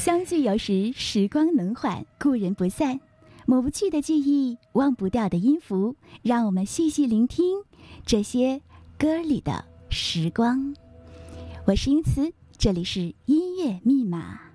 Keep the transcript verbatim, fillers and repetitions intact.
相聚有时，时光能缓，故人不散。抹不去的记忆，忘不掉的音符，让我们细细聆听这些歌里的时光。我是英慈，这里是音乐密码。